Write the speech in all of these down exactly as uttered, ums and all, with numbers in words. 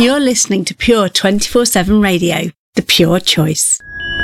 You're listening to Pure twenty-four seven Radio, the Pure Choice.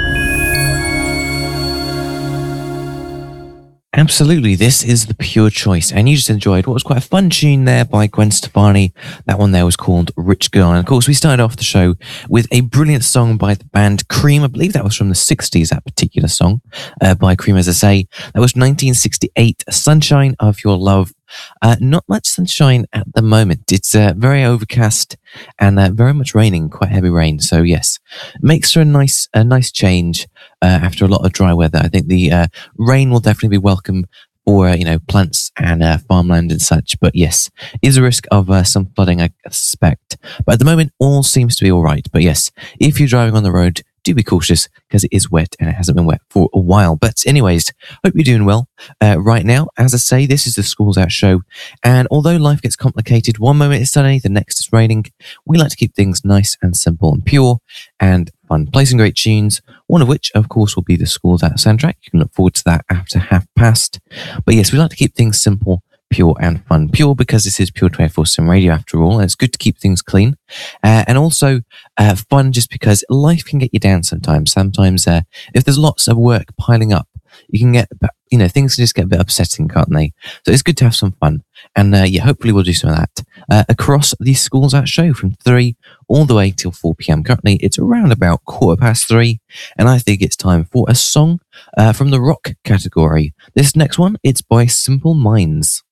Absolutely, this is the Pure Choice, and you just enjoyed what was quite a fun tune there by Gwen Stefani. That one there was called Rich Girl, and of course we started off the show with a brilliant song by the band Cream. I believe that was from the sixties, that particular song uh, by Cream, as I say. That was nineteen sixty-eight, Sunshine of Your Love. Uh, not much sunshine at the moment. It's uh, very overcast and uh, very much raining, quite heavy rain. So yes, makes for a nice, a nice change uh, after a lot of dry weather. I think the uh, rain will definitely be welcome for uh, you know, plants and uh, farmland and such. But yes, is a risk of uh, some flooding, I suspect. But at the moment, all seems to be all right. But yes, if you're driving on the road, do be cautious because it is wet and it hasn't been wet for a while. But anyways, hope you're doing well uh, right now. As I say, this is the Schools Out show. And although life gets complicated, one moment it's sunny, the next is raining, we like to keep things nice and simple and pure and fun. Play some great tunes, one of which, of course, will be the Schools Out soundtrack. You can look forward to that after half past. But yes, we like to keep things simple, pure and fun. Pure because this is Pure twenty-four seven Radio after all, and it's good to keep things clean. Uh, and also uh, fun just because life can get you down sometimes. Sometimes uh, if there's lots of work piling up, you can get, you know, things can just get a bit upsetting, can't they? So it's good to have some fun. And uh, yeah, hopefully we'll do some of that uh, across the Schools Out show from three all the way till four p.m. Currently, it's around about quarter past three, and I think it's time for a song uh, from the rock category. This next one, it's by Simple Minds.